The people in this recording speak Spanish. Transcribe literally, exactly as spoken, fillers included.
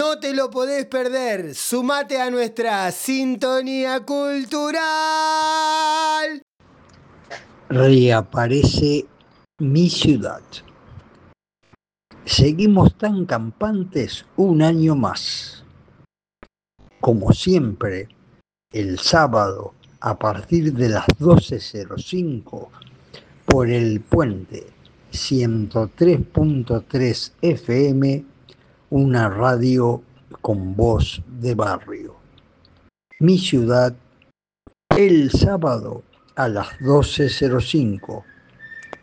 No te lo podés perder. Sumate a nuestra sintonía cultural. Reaparece Mi Ciudad. Seguimos tan campantes un año más. Como siempre, el sábado a partir de las doce cero cinco por el puente ciento tres punto tres F M, una radio con voz de barrio. Mi Ciudad, el sábado a las doce cero cinco.